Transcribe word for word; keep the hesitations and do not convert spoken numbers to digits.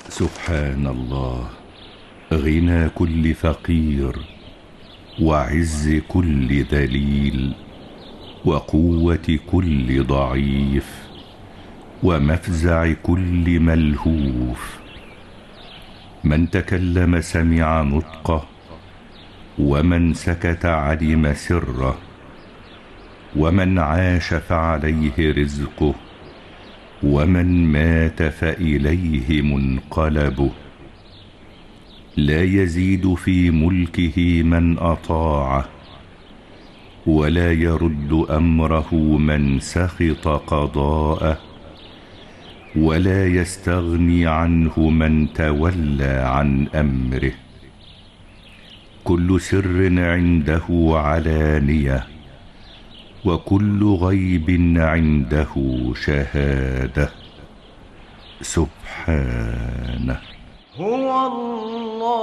سبحان الله، غنى كل فقير، وعز كل ذليل، وقوة كل ضعيف، ومفزع كل ملهوف. من تكلم سمع نطقه، ومن سكت علم سره، ومن عاش فعليه رزقه، ومن مات فإليه منقلبه. لا يزيد في ملكه من أطاعه، ولا يرد أمره من سخط قضاءه، ولا يستغني عنه من تولى عن أمره. كل سر عنده علانية، وكل غيب عنده شهادة. سبحانه. هو الله